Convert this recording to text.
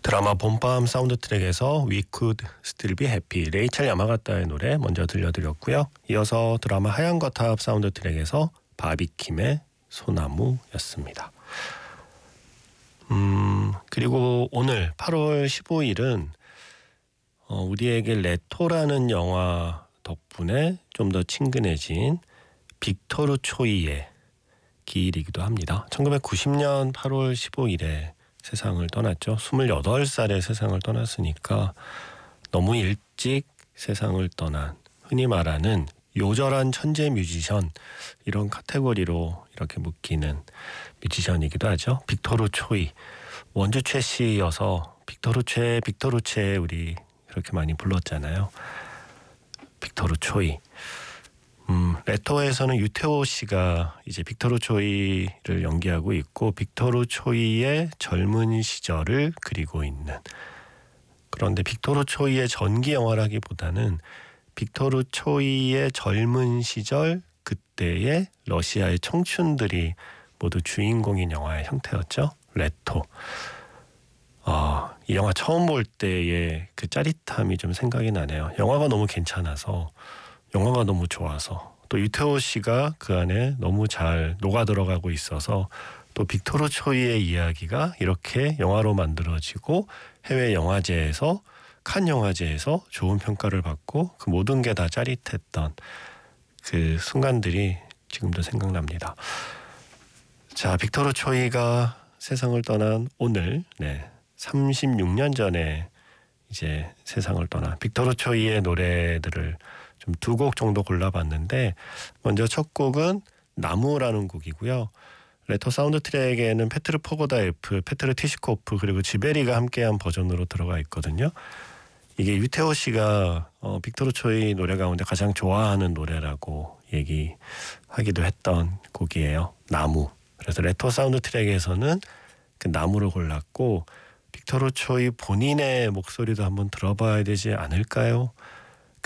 드라마 봄밤 사운드 트랙에서 We Could Still Be Happy 레이첼 야마가타의 노래 먼저 들려드렸고요. 이어서 드라마 하얀 거탑 사운드 트랙에서 바비킴의 소나무였습니다. 그리고 오늘 8월 15일은 우리에게 레토라는 영화 덕분에 좀 더 친근해진 빅토르 초이의 기일이기도 합니다. 1990년 8월 15일에 세상을 떠났죠. 28살에 세상을 떠났으니까 너무 일찍 세상을 떠난 흔히 말하는 요절한 천재 뮤지션, 이런 카테고리로 이렇게 묶이는 뮤지션이기도 하죠. 빅토르 초이. 원주 최 씨여서 빅토르 최 우리 이렇게 많이 불렀잖아요. 빅토르 초이. 레토에서는 유태호 씨가 이제 빅토르 초이를 연기하고 있고 빅토르 초이의 젊은 시절을 그리고 있는, 그런데 빅토르 초이의 전기 영화라기보다는 빅토르 초이의 젊은 시절, 그때의 러시아의 청춘들이 모두 주인공인 영화의 형태였죠. 레토. 이 영화 처음 볼 때의 그 짜릿함이 좀 생각이 나네요. 영화가 너무 괜찮아서, 영화가 너무 좋아서, 또 유태호 씨가 그 안에 너무 잘 녹아들어가고 있어서, 또 빅토르 초이의 이야기가 이렇게 영화로 만들어지고 해외 영화제에서, 칸 영화제에서 좋은 평가를 받고 그 모든 게 다 짜릿했던 그 순간들이 지금도 생각납니다. 자, 빅토르 초이가 세상을 떠난 오늘, 36년 전에 이제 세상을 떠난 빅토르 초이의 노래들을 좀 2곡 정도 골라봤는데, 먼저 첫 곡은 나무라는 곡이고요. 레터 사운드 트랙에는 페트르 포고다예프, 페트르 티시코프 그리고 지베리가 함께한 버전으로 들어가 있거든요. 이게 유태호 씨가 빅토르 초이 노래 가운데 가장 좋아하는 노래라고 얘기하기도 했던 곡이에요. 나무. 그래서 레터 사운드 트랙에서는 그 나무를 골랐고, 빅토르 초이 본인의 목소리도 한번 들어봐야 되지 않을까요?